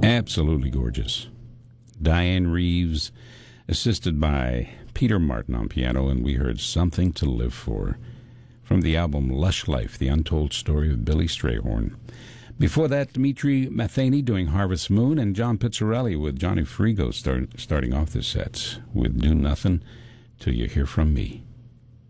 Absolutely gorgeous. Diane Reeves, assisted by Peter Martin on piano, and we heard Something to Live For from the album Lush Life, The Untold Story of Billy Strayhorn. Before that, Dimitri Matheny doing Harvest Moon, and John Pizzarelli with Johnny Frigo starting off the sets with Do Nothing Till You Hear From Me.